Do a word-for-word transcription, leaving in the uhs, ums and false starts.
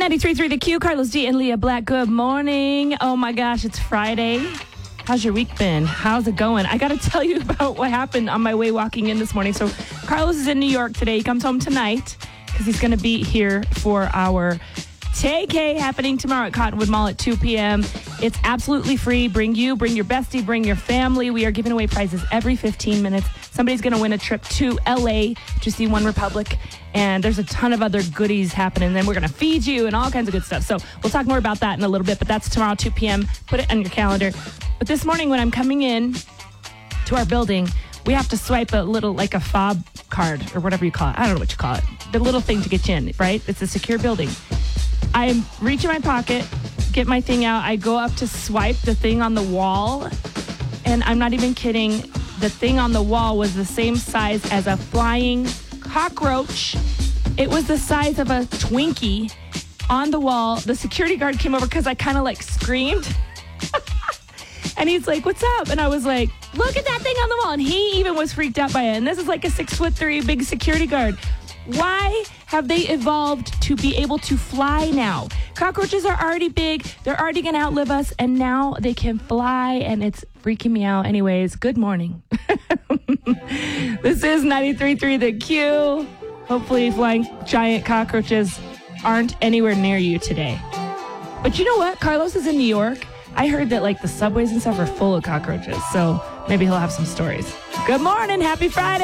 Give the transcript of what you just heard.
ninety-three point three The Q, Carlos D and Leah Black. Good morning. Oh my gosh, it's Friday. How's your week been? How's it going? I got to tell you about what happened on my way walking in this morning. So Carlos is in New York today. He comes home tonight because he's going to be here for our Tay K happening tomorrow at Cottonwood Mall at two p.m. It's absolutely free. Bring you, bring your bestie, bring your family. We are giving away prizes every fifteen minutes. Somebody's going to win a trip to L A to see One Republic. And there's a ton of other goodies happening. Then we're going to feed you and all kinds of good stuff. So we'll talk more about that in a little bit. But that's tomorrow, two p.m. Put it on your calendar. But this morning when I'm coming in to our building, we have to swipe a little, like a fob card or whatever you call it. I don't know what you call it. The little thing to get you in, right? It's a secure building. I reach in my pocket, get my thing out. I go up to swipe the thing on the wall. And I'm not even kidding. The thing on the wall was the same size as a flying cockroach. It was the size of a Twinkie on the wall. The security guard came over because I kind of like screamed. And he's like, what's up? And I was like, look at that thing on the wall. And he even was freaked out by it. And this is like a six foot three big security guard. Why have they evolved to be able to fly now? Cockroaches are already big. They're already going to outlive us. And now they can fly. And it's freaking me out. Anyways, good morning. This is ninety-three point three The Q. Hopefully flying giant cockroaches aren't anywhere near you today. But you know what? Carlos is in New York. I heard that like the subways and stuff are full of cockroaches. So maybe he'll have some stories. Good morning. Happy Friday.